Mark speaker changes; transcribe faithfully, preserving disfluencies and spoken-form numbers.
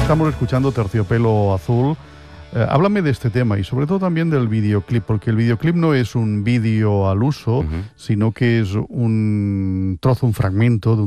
Speaker 1: Estamos escuchando Terciopelo Azul. Eh, háblame de este tema y sobre todo también del videoclip, porque el videoclip no es un vídeo al uso, uh-huh. sino que es un trozo, un fragmento de un